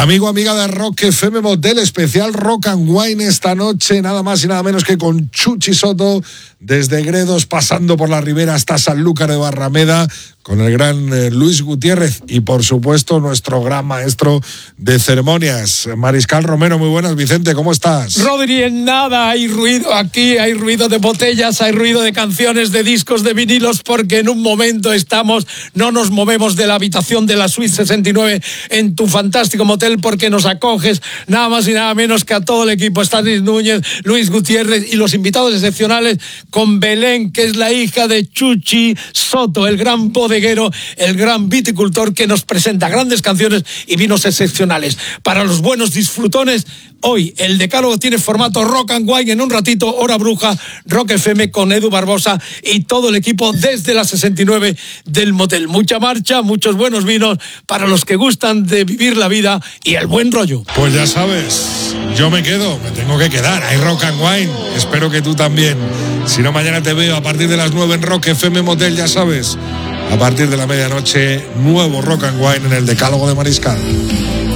Amigo, amiga de Rock FM Motel, especial Rock and Wine esta noche, nada más y nada menos que con Chuchi Soto, desde Gredos, pasando por la Ribera hasta Sanlúcar de Barrameda, con el gran Luis Gutiérrez y, por supuesto, nuestro gran maestro de ceremonias, Mariscal Romero. Muy buenas, Vicente, ¿cómo estás? Rodri, en nada, hay ruido aquí, hay ruido de botellas, hay ruido de canciones, de discos, de vinilos, porque en un momento no nos movemos de la habitación de la Suite 69 en tu fantástico motel, porque nos acoges nada más y nada menos que a todo el equipo, Stanis Núñez, Luis Gutiérrez y los invitados excepcionales, con Belén, que es la hija de Chuchi Soto, el gran bodeguero, el gran viticultor, que nos presenta grandes canciones y vinos excepcionales. Para los buenos disfrutones, hoy el Decálogo tiene formato Rock and Wine. En un ratito, Hora Bruja, Rock FM con Edu Barbosa y todo el equipo desde la 69 del motel. Mucha marcha, muchos buenos vinos para los que gustan de vivir la vida y el buen rollo. Pues ya sabes, yo me tengo que quedar. Hay Rock and Wine, espero que tú también. Si no, mañana te veo a partir de las 9 en Rock FM Motel, ya sabes. A partir de la medianoche, nuevo Rock and Wine en el Decálogo de Mariscal.